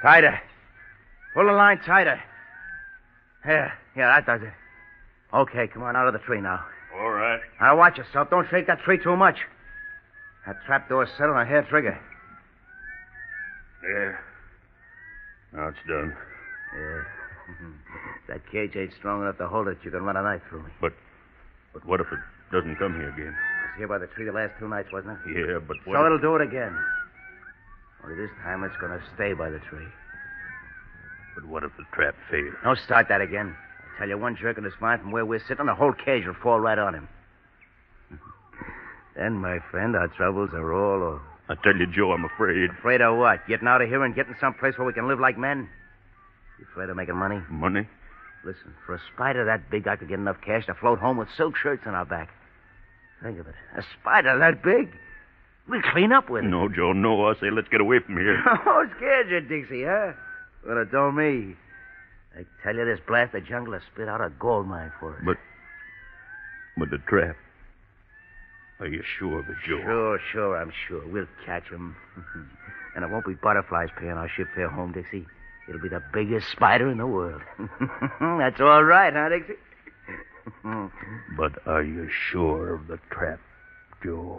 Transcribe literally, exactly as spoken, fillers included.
Tighter. Pull the line tighter. Yeah, yeah, that does it. Okay, come on, out of the tree now. All right. Now, watch yourself. Don't shake that tree too much. That trapdoor's set on a hair trigger. Yeah. Now it's done. Yeah. That cage ain't strong enough to hold it. You can run a knife through me. But, but what if it doesn't come here again? It was here by the tree the last two nights, wasn't it? Yeah, but what So if... it'll do it again. Only this time it's going to stay by the tree. But what if the trap fails? Don't start that again. I tell you, one jerk in the spine from where we're sitting, the whole cage will fall right on him. Then, my friend, our troubles are all over. I tell you, Joe, I'm afraid. Afraid of what? Getting out of here and getting someplace where we can live like men? You afraid of making money? Money? Listen, for a spider that big, I could get enough cash to float home with silk shirts on our back. Think of it. A spider that big. We'll clean up with it. No, Joe, no. I say let's get away from here. Oh, scared you, Dixie, huh? Well, it don't me. I tell you, this blasted jungle has spit out a gold mine for us. But, but the trap. Are you sure of it, Joe? Sure, sure, I'm sure. We'll catch him. And it won't be butterflies paying our ship fare home, Dixie. It'll be the biggest spider in the world. That's all right, huh, Dixie? But are you sure of the trap, Joe?